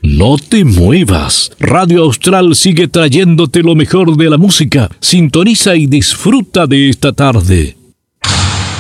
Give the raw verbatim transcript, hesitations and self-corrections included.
No te muevas. Radio Austral sigue trayéndote lo mejor de la música. Sintoniza y disfruta de esta tarde.